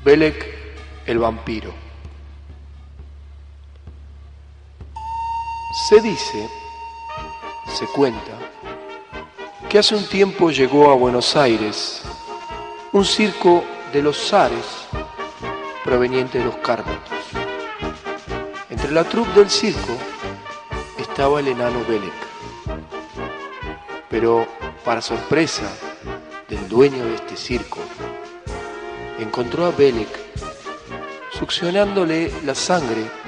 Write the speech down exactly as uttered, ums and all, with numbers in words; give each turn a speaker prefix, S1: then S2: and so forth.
S1: Belek el vampiro. Se dice, se cuenta, que hace un tiempo llegó a Buenos Aires un circo de los zares proveniente de los Cárpatos. Entre la troupe del circo estaba el enano Belek. Pero, para sorpresa del dueño de este circo, encontró a Belek succionándole la sangre